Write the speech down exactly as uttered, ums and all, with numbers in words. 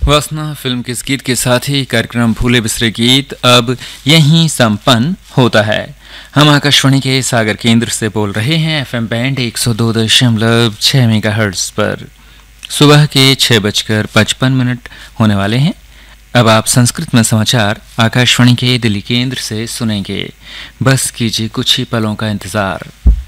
वासना फिल्म के इस गीत के साथ ही कार्यक्रम भूले बिसरे गीत अब यहीं संपन्न होता है। हम आकाशवाणी के सागर केंद्र से बोल रहे हैं एफएम बैंड एक सौ दो दशमलव छह मेगाहर्ट्ज पर। सुबह के छह बजकर पचपन मिनट होने वाले हैं। अब आप संस्कृत में समाचार आकाशवाणी के दिल्ली केंद्र से सुनेंगे। बस कीजिए कुछ ही पलों का इंतजार।